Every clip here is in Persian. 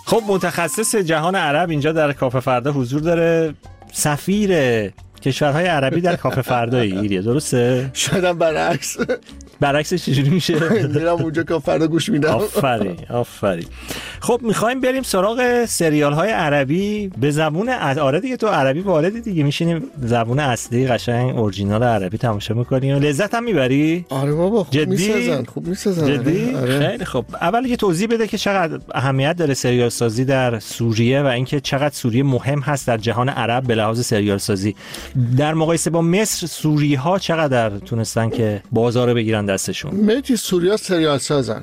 خب متخصص جهان عرب اینجا در کافه فردا حضور داره، سفیر کشورهای عربی در کافه فردا ایریه، درسته؟ شایدم برعکسش چجوری میشه؟ میرم اونجا که فردا گوش میدم. آفرین. خب میخوایم بریم سراغ سریال های عربی به زبون آره دیگه، تو عربی والدی دیگه، میشینیم زبون اصلی قشنگ اورجینال عربی تماشا میکنیم و لذت هم میبری؟ آره بابا خوب میسازن. جدی؟ آره. خیلی خب. اول یه توضیح بده که چقدر اهمیت داره سریال سازی در سوریه و اینکه چقدر سوریه مهم هست در جهان عرب به لحاظ سریال سازی. در مقایسه با مصر، سوری ها چقدر تونستن که بازار بگیرن دستشون؟ ملت سوریا سریال سازن،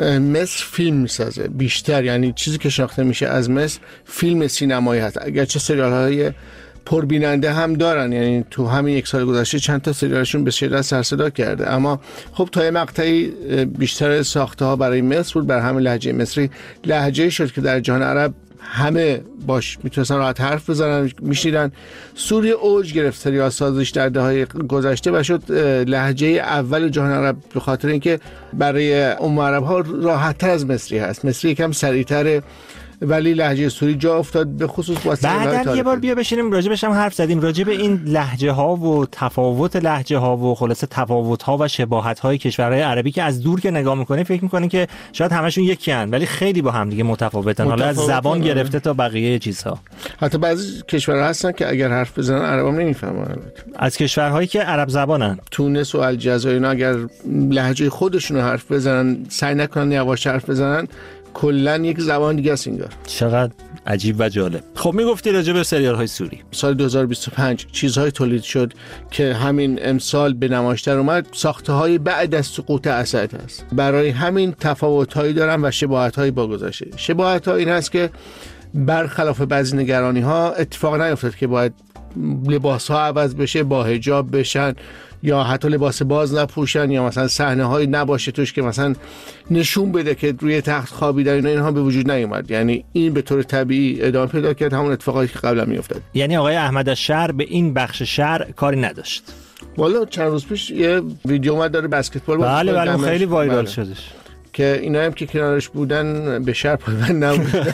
مصر فیلم میسازه بیشتر، یعنی چیزی که شناخته میشه از مصر فیلم سینمایی هست، اگرچه سریال های پربیننده هم دارن، یعنی تو همین یک سال گذشته چند تا سریالشون به شدت سر صدا کرده، اما خب تا یه مقطعی بیشتر ساخته ها برای مصر بود، بر همین لهجه مصری لهجه‌ای شد که در جهان عرب همه باش میتونستن راحت حرف بزنن، میشنیدن. سوریه اوج گرفت سریال سازیش در دهه‌های گذشته و شد لهجه اول جهان عرب، به خاطر اینکه برای عرب ها راحت تر از مصری هست. مصری یکم سریع‌تره ولی لهجه سوری جا افتاد، به خصوص بعدن یه بار بیا بشینیم راجع بهش هم حرف زدیم، راجع به این لهجه ها و تفاوت لهجه ها و خلاصه تفاوت ها و شباهت های کشورهای عربی که از دور که نگاه میکنی فکر میکنی که شاید همشون یکی ان ولی خیلی با هم دیگه متفاوتن، حالا از زبان گرفته تا بقیه چیزها. حتی بعضی کشورها هستن که اگر حرف بزنن عربام نمیفهمن، از کشورهایی که عرب زبانن، تونس و الجزایر، اگر لهجه خودشون رو حرف بزنن، سعی نکنن یواش حرف بزنن، کلن یک زبان دیگه است انگار. چقدر عجیب و جالب. خب میگفتی راجع به سریال های سوری سال 2025 چیزهای تولید شد که همین امسال به نمایش در اومد، ساخته های بعد از سقوط اسد هست. برای همین تفاوت هایی دارن و شباهت هایی با گذشته. شباهت ها این هست که برخلاف بعضی نگرانی ها اتفاق نیفتاد که باید لباس ها عوض بشه، با حجاب بشن یا حتی لباس باز نپوشن یا مثلا صحنه هایی نباشه توش که مثلا نشون بده که روی تخت خوابیدن، اینها به وجود نیومد. یعنی این به طور طبیعی ادامه پیدا کرد، همون اتفاقایی که قبلا میافتاد. یعنی آقای احمد الشهر به این بخش شهر کاری نداشت. والا چند روز پیش یه ویدیو اومد داره بسکتبال بله خیلی وایرال شدش که اینا هم که کنارش بودن به شهر پایبند نبودن.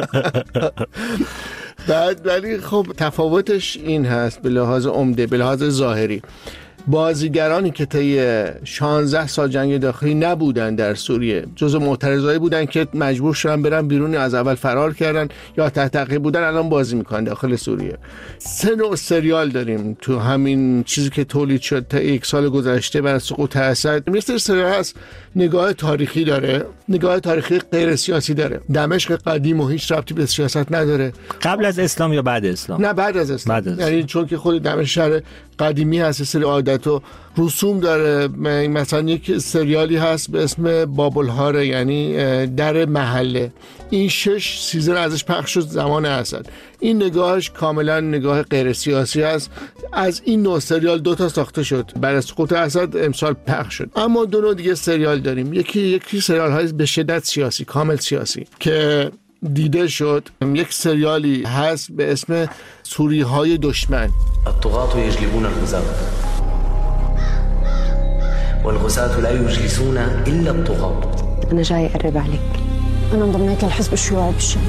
بعد ولی خب تفاوتش این هست به لحاظ عمده، به لحاظ ظاهری، بازیگرانی که طی 16 سال جنگ داخلی نبودن در سوریه، جزو معترضایی بودن که مجبور شدن برن بیرون، از اول فرار کردن یا تحت تعقیب بودن، الان بازی میکنن داخل سوریه. 3 نوع سریال داریم تو همین چیزی که تولید شد تا یک سال گذشته بعد از سقوط اسد. مثل سریال هست نگاه تاریخی داره، نگاه تاریخی غیر سیاسی داره. دمشق قدیم و هیچ ربطی به سیاست نداره. قبل از اسلام یا بعد اسلام؟ نه بعد از اسلام. یعنی چون که خود دمشق شهر قدیمی هست، سری عادت و رسوم داره. مثلا یک سریالی هست به اسم بابلهاره، یعنی در محله. این 6 سیزن ازش پخش شد زمان اسد. این نگاهش کاملا نگاه غیر سیاسی است. از این نوع سریال 2 تا ساخته شد بعد از سقوط اسد، امسال پخش شد. اما 2 نوع دیگه سریال داریم. یکی سریال های به شدت سیاسی، کامل سیاسی که دیده شد. یک سریالی هست به اسم سوری های دشمن. الطغاة يجلبون الغزاة والغزاة لا يجلسون إلا الطغاة. أنا جاي أقرب عليك، أنا انضميت للحزب الشيوعي بالشام.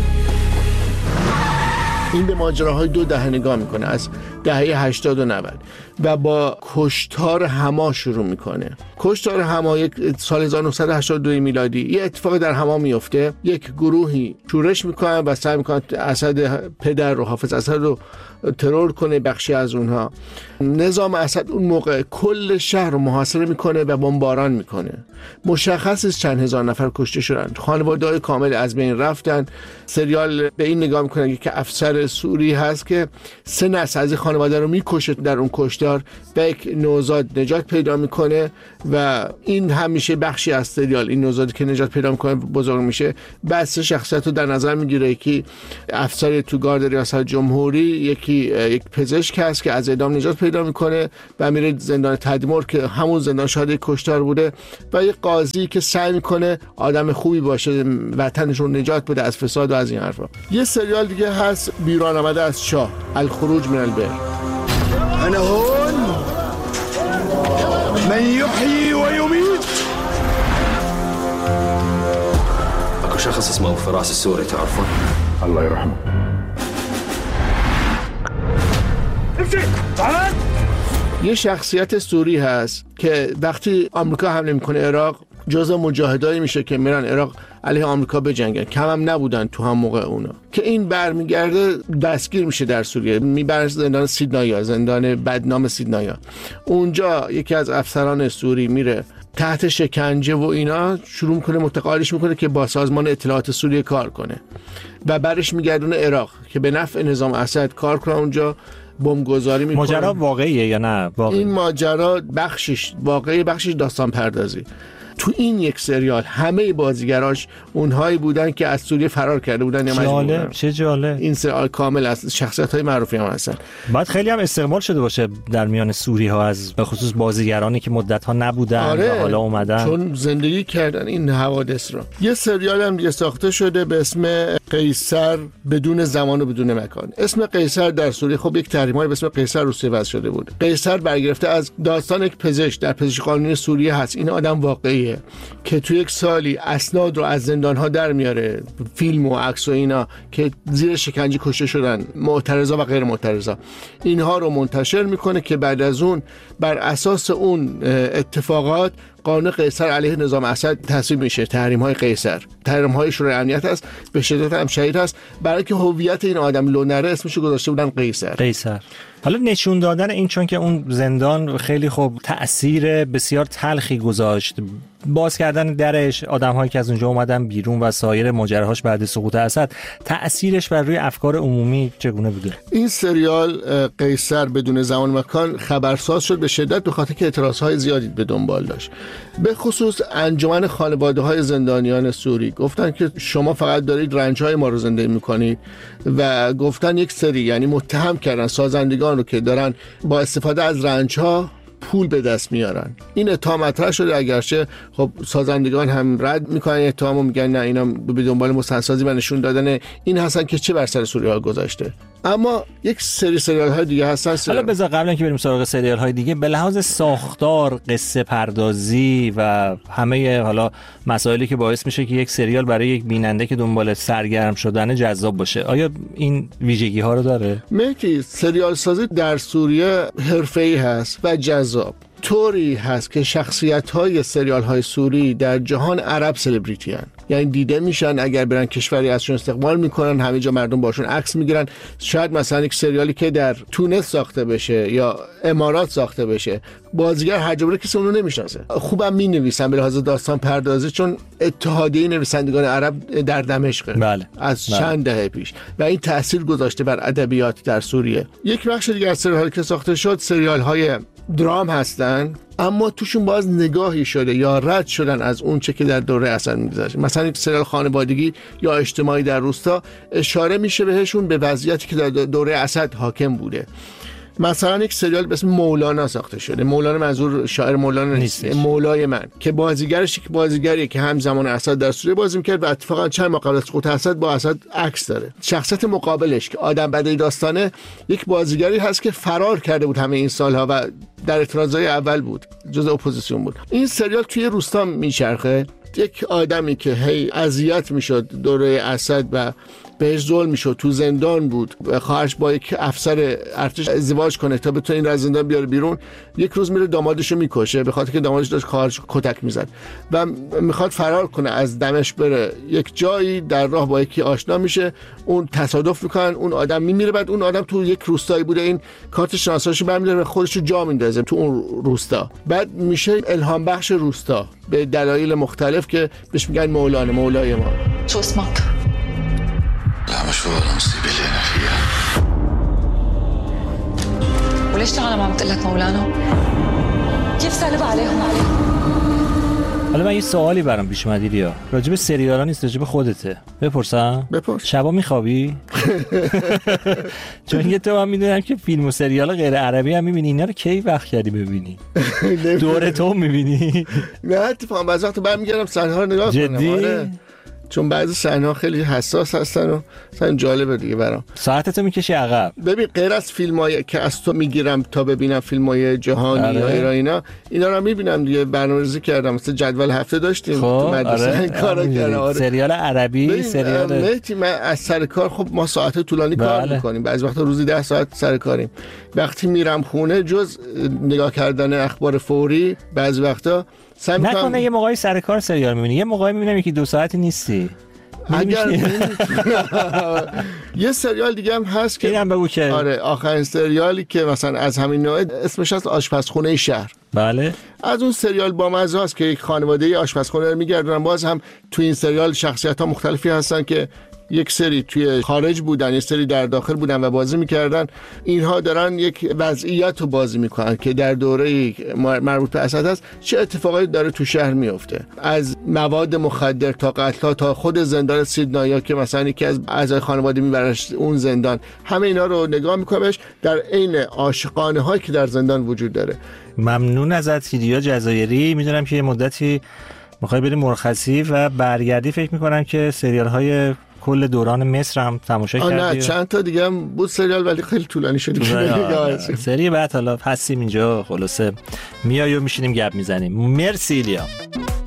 این به ماجراهای 2 دهه نگاه میکنه، از دهه 80 و 90 و با کشتار حما شروع میکنه. کشتار حما یک سال 1982 میلادی یه اتفاق در حما میفته، یک گروهی شورش میکنن و سعی میکنن اسد پدر رو، حافظ اسد رو ترور کنه، بخشی از اونها. نظام اسد اون موقع کل شهر رو محاصره میکنه و بمباران میکنه. مشخص است چند هزار نفر کشته شدن، خانواده‌های کامل از بین رفتن. سریال به این نگاه میکنه که افسر سوری هست که 3 نسل از خانواده رو میکشه در اون کشتار و یک نوزاد نجات پیدا میکنه و این همیشه بخشی از سریال. این نوزادی که نجات پیدا میکنه بزرگ میشه. بعد 3 شخصیت رو در نظر میگیره، یکی افسر تو گارد ریاست جمهوری، یکی یک پزشک هست که از اعدام نجات پیدا میکنه و میره زندان تدمر که همون زندان شاهد کشتار بوده، و یک قاضی که سعی میکنه آدم خوبی باشه، وطنش رو نجات بده از فساد و از این حرفا. یه سریال دیگه هست بیرون آمده از شاه، الخروج من البئر. انا هون من يحيي ويميت. اكو شخص اسمه فراس السوري تعرفون؟ الله يرحمه. یه شخصیت سوری هست که وقتی آمریکا حمله میکنه عراق جزء مجاهدایی میشه که میرن عراق علیه آمریکا بجنگن، کم هم نبودن تو هم موقع اونا، که این برمیگرده دستگیر میشه در سوریه، میبرن زندان سیدنایا، زندان بدنام سیدنایا. اونجا یکی از افسران سوری میره تحت شکنجه و اینا شروع میکنه متقاعدش میکنه که با سازمان اطلاعات سوریه کار کنه و برش میگردونه عراق که به نفع نظام اسد کار کنه. اونجا بمبگذاری میکنه. ماجرا واقعیه یا نه؟ واقعی. این ماجرا بخشش واقعی، بخشش داستان پردازی. تو این یک سریال همه بازیگراش اونهایی بودن که از سوریه فرار کرده بودن یا مجبور بودن. چه جالب. این سریال کامل از شخصیت‌های معروفی هم هستن. بعد خیلی هم استقبال شده باشه در میان سوری‌ها از به خصوص بازیگرانی که مدت‌ها نبودن و حالا اومدن، چون زندگی کردن این حوادث رو. یه سریال هم دیگه ساخته شده به اسم قیصر بدون زمان و بدون مکان. اسم قیصر در سوریه خب یک تحریم‌های به اسم قیصر روسیه وضع شده بود. قیصر برگرفته از داستان یک پزشک در پزشکی قانونی سوریه هست. این آدم واقعیه که تو یک سالی اسناد رو از زندان‌ها در میاره، فیلم و عکس و اینا که زیر شکنجه کشته شدن معترضا و غیر معترضا، اینها رو منتشر میکنه که بعد از اون بر اساس اون اتفاقات قانون قیصر علیه نظام اسد تصویب میشه. تحریم‌های قیصر، تحریم‌های شورای امنیت است، به شدت هم شدید است، برای که هویت این آدم لونره اسمش گذاشته بودن قیصر. حالا نشون دادن این، چون که اون زندان خیلی خوب تأثیر بسیار تلخی گذاشت، باز کردن درش، آدم‌هایی که از اونجا اومدن بیرون و سایر ماجراهاش بعد سقوط اسد، تأثیرش بر روی افکار عمومی چگونه بوده؟ این سریال قیصر بدون زمان و مکان خبرساز شد به شدت به خاطر که اعتراض‌های زیادی به دنبال داشت. به خصوص انجمن خانواده‌های زندانیان سوری گفتن که شما فقط دارید رنج‌های ما رو زنده می‌کنید و گفتن یک سری، یعنی متهم کردن سازندگان رو که دارن با استفاده از رنج‌ها پول به دست میارن. این اتهام مطرح شده، اگرچه خب سازندگان هم رد میکنن اتهامو، میگن نه اینا به دنبال مستندسازی و نشون دادن این هستن که چه بر سر سوریه گذاشته. اما یک سریال های دیگه هستن. حالا بذار قبل اینکه بریم سراغ سریال های دیگه، به لحاظ ساختار، قصه پردازی و همه حالا مسائلی که باعث میشه که یک سریال برای یک بیننده که دنبال سرگرم شدن جذاب باشه، آیا این ویژگی ها رو داره؟ میگی سریال سازی در سوریه حرفه‌ای هست و جذاب. طوری هست که شخصیت‌های سریال‌های سوری در جهان عرب سلبریتی هستند، یعنی دیده میشن، اگر برن کشوری ازشون استقبال میکنن، همه جا مردم باشون عکس میگیرن. شاید مثلا یک سریالی که در تونس ساخته بشه یا امارات ساخته بشه، بازیگر هر جا بره کسی اونو نمیشناسه. خوبم مینویسن به لحاظ داستان پردازی، چون اتحادیه نویسندگان عرب در دمشق از چند دهه پیش و این تاثیر گذاشته بر ادبیات در سوریه. یک بخش دیگه از سریال‌هایی که ساخته شد سریال‌های درام هستن، اما توشون باز نگاهی شده یا رد شدن از اون چه که در دوره اسد می‌گذشت. مثلا یک سریال خانوادگی یا اجتماعی در روستا اشاره میشه بهشون به وضعیتی که در دوره اسد حاکم بوده. مثلا یک سریال به اسم مولانا ساخته شده. مولانا منظور شاعر مولانا نیست، مولای من، که بازیگرش یک بازیگری که همزمان اسد در سوریه بازی می‌کرد و اتفاقا چند ماه قبل از سقوط اسد با اسد عکس داره. شخصیت مقابلش که آدم بدی داستانه، یک بازیگری هست که فرار کرده بود همه این سالها و در اعتراضای اول بود، جزء اپوزیسیون بود. این سریال توی روستا میچرخه، یک آدمی که هی اذیت میشد دوره اسد و بهش ظلم میشد، تو زندان بود و خواهرش با یک افسر ارتش ازدواج کنه تا بتونه این رو از زندان بیاره بیرون. یک روز میره دامادشو میکشه به خاطر که دامادش داشت خواهرش کتک میزد و میخواد فرار کنه از دمشق بره یک جایی، در راه با یکی آشنا میشه، اون تصادف میکنن، اون آدم میمیره. بعد اون آدم تو یک روستایی بوده، این کارت شناساییشو برمی‌داره و خودشو جا میندازه تو اون روستا. بعد میشه الهام بخش روستا به دلایل مختلف که بهش میگن مولانا، مولای ما. شو اسمك؟ لا مشروع المصيبة اللي أنا فيها. وليش العالم عم تقول لك مولانا؟ كيف سالب عليهم؟ حالا من یه سوالی برام پیش اومد ریا، راجع به سریالا نیست، راجع به خودته. بپرسم؟ بپرس. شبا میخوابی؟ چون یه تو هم میدونم که فیلم و سریال غیر عربی هم میبینی، اینا رو کی وقت کردی ببینی؟ دوره تو میبینی؟ نه اتفاقا بعضی وقت برمیگردم صحنه‌ها رو نگاه کنم. جدی؟ چون بعضی صحنه‌ها خیلی حساس هستن و مثلا جالبه دیگه برام. ساعتتو میکشی عقب. ببین غیر از فیلم‌های که از تو میگیرم تا ببینم فیلم‌های جهانی یا ایرانی اینا رو میبینم دیگه، برنامه‌ریزی کردم، مثلا جدول هفته داشتیم تو مدرسه کارا کردم. سریال عربی، سریال من از سر کار خب ما ساعت طولانی کار می‌کنیم، بعضی وقتا روزی 10 ساعت سر کاریم. وقتی میرم خونه جز نگاه کردن اخبار فوری بعضی وقتا نکنه یه موقعی سر کار سریال می‌بینی، یه موقعی می‌بینم یکی 2 ساعتی نیستی. اگر یه سریال دیگه هم هست که اینم بگو که آره آخرین سریالی که مثلا از همین نوع اسمش هست آشپزخونه شهر. بله از اون سریال با مزه است که یک خانواده آشپزخونه رو میگردونن. باز هم تو این سریال شخصیت‌ها مختلفی هستن که یک سری توی خارج بودن، یک سری در داخل بودن و بازی میکردن. اینها دارن یک وضعیت رو بازی میکنن که در دوره مربوط به اسد هست چه اتفاقایی داره تو شهر میفته، از مواد مخدر تا قتل‌ها تا خود زندان سیدنایا که مثلا یکی از اعضای خانواده میبرش اون زندان، همه اینا رو نگاه میکنمش در عین عاشقانه هایی که در زندان وجود داره. ممنون ازت سیدیا جزایری. میدونم که یه مدتی میخوای بری مرخصی و برگردی، فکر میکنم که سریال های کل دوران مصر هم تماشا کردی. نه چند تا دیگه هم بود سریال ولی خیلی طولانی شد. سری بعد حالا هستیم اینجا، خلاصه میای و میشینیم گپ میزنیم. مرسی ایلیا.